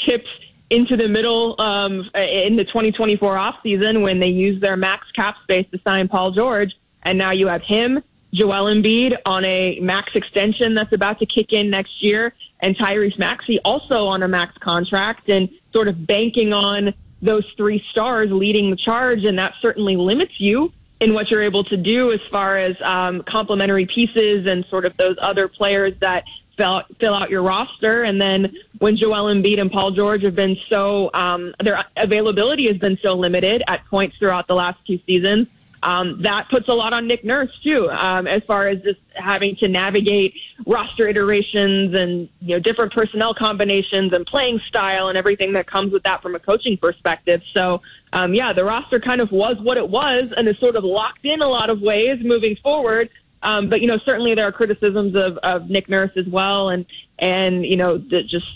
tipped into the middle in the 2024 offseason when they used their max cap space to sign Paul George. And now you have him, Joel Embiid on a max extension that's about to kick in next year, and Tyrese Maxey also on a max contract, and sort of banking on those three stars leading the charge. And that certainly limits you in what you're able to do as far as complementary pieces and sort of those other players that fill out your roster. And then when Joel Embiid and Paul George have been so their availability has been so limited at points throughout the last two seasons, that puts a lot on Nick Nurse too, as far as just having to navigate roster iterations and, you know, different personnel combinations and playing style and everything that comes with that from a coaching perspective. So, the roster kind of was what it was and is sort of locked in a lot of ways moving forward. But, you know, certainly there are criticisms of Nick Nurse as well. And you know,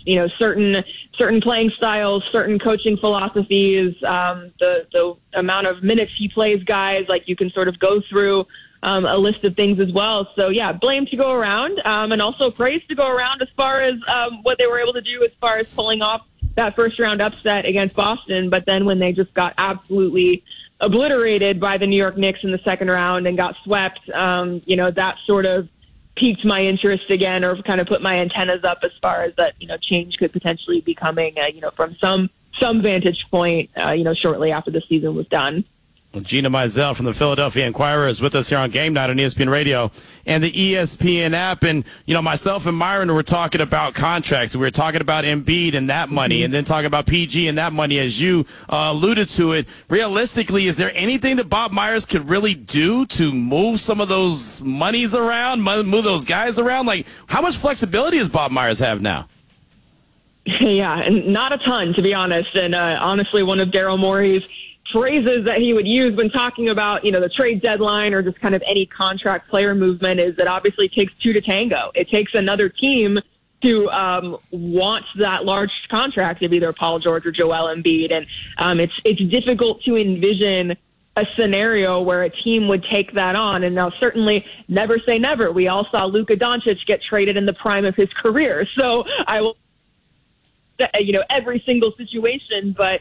certain playing styles, certain coaching philosophies, the amount of minutes he plays guys, like you can sort of go through a list of things as well. So, yeah, blame to go around, and also praise to go around as far as what they were able to do as far as pulling off that first-round upset against Boston. But then when they just got absolutely obliterated by the New York Knicks in the second round and got swept, you know, that sort of piqued my interest again, or kind of put my antennas up as far as that, you know, change could potentially be coming, you know, from some vantage point, you know, shortly after the season was done. Well, Gina Mizell from the Philadelphia Inquirer is with us here on Game Night on ESPN Radio and the ESPN app. And, you know, myself and Myron were talking about contracts. We were talking about Embiid and that money, and then talking about PG and that money, as you alluded to it. Realistically, is there anything that Bob Myers could really do to move some of those monies around, move those guys around? Like, how much flexibility does Bob Myers have now? Yeah, and not a ton, to be honest. And honestly, one of Daryl Morey's phrases that he would use when talking about, you know, the trade deadline or just kind of any contract player movement is that obviously takes two to tango. It takes another team to want that large contract of either Paul George or Joel Embiid. And it's difficult to envision a scenario where a team would take that on. And now, certainly, never say never. We all saw Luka Doncic get traded in the prime of his career. So I will, you know, every single situation, but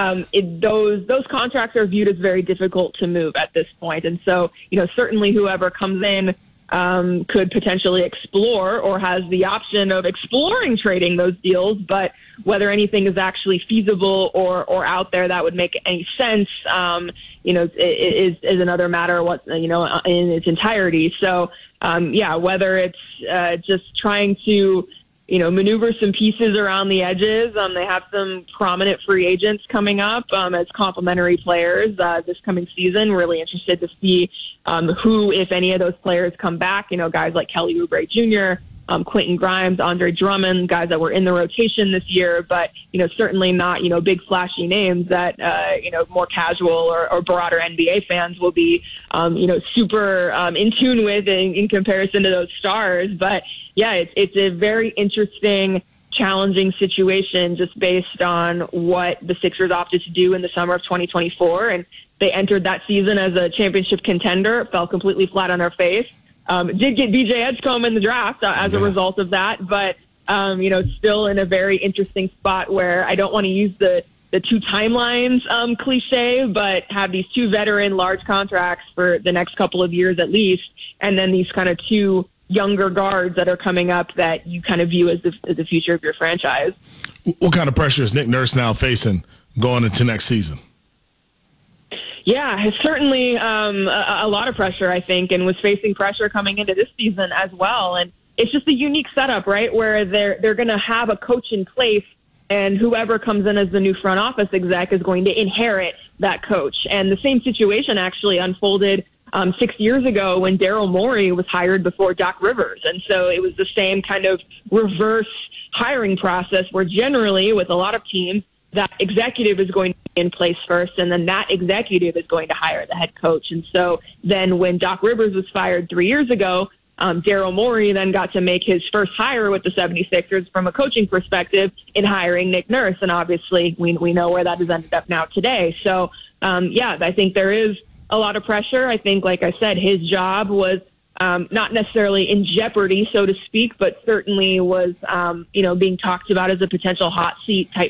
those contracts are viewed as very difficult to move at this point. And so, you know, certainly whoever comes in could potentially explore or has the option of exploring trading those deals. But whether anything is actually feasible or out there that would make any sense, you know, is another matter, you know, in its entirety. So, whether it's just trying to, you know, maneuver some pieces around the edges. They have some prominent free agents coming up as complementary players this coming season. Really interested to see who, if any of those players come back. You know, guys like Kelly Oubre Jr., Quentin Grimes, Andre Drummond, guys that were in the rotation this year, but, you know, certainly not, you know, big flashy names that, you know, more casual or broader NBA fans will be, you know, super in tune with in comparison to those stars. But, yeah, it's a very interesting, challenging situation just based on what the Sixers opted to do in the summer of 2024. And they entered that season as a championship contender, fell completely flat on their face. Did get BJ Edgecombe in the draft as a result of that, but, you know, still in a very interesting spot where I don't want to use the two timelines cliche, but have these two veteran large contracts for the next couple of years at least, and then these kind of two younger guards that are coming up that you kind of view as the future of your franchise. What kind of pressure is Nick Nurse now facing going into next season? Yeah, it's certainly a lot of pressure, I think, and was facing pressure coming into this season as well. And it's just a unique setup, right, where they're going to have a coach in place, and whoever comes in as the new front office exec is going to inherit that coach. And the same situation actually unfolded 6 years ago when Daryl Morey was hired before Doc Rivers. And so it was the same kind of reverse hiring process where generally with a lot of teams, that executive is going to be in place first, and then that executive is going to hire the head coach. And so then when Doc Rivers was fired 3 years ago, Daryl Morey then got to make his first hire with the 76ers from a coaching perspective in hiring Nick Nurse. And obviously we know where that has ended up now today. So, I think there is a lot of pressure. I think, like I said, his job was not necessarily in jeopardy, so to speak, but certainly was, being talked about as a potential hot seat type